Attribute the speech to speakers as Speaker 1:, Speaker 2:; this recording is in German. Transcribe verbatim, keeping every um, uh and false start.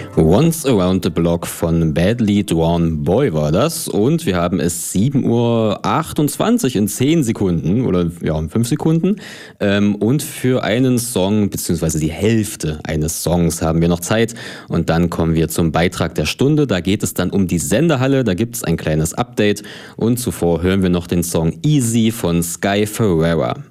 Speaker 1: Once Around the Block von Badly Drawn Boy war das und wir haben es sieben Uhr achtundzwanzig in zehn Sekunden oder ja, in fünf Sekunden ähm, und für einen Song bzw. die Hälfte eines Songs haben wir noch Zeit und dann kommen wir zum Beitrag der Stunde. Da geht es dann um die Sendehalle, da gibt es ein kleines Update und zuvor hören wir noch den Song Easy von Sky Ferreira.